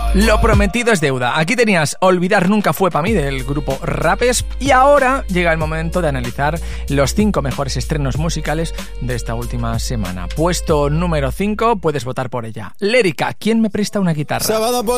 Lo prometido es deuda. Aquí tenías Olvidar nunca fue para mí del grupo Rapes y ahora llega el momento de analizar los 5 mejores estrenos musicales de esta última semana. Puesto número 5, puedes votar por ella. Lérica, ¿quién me presta una guitarra? Sábado por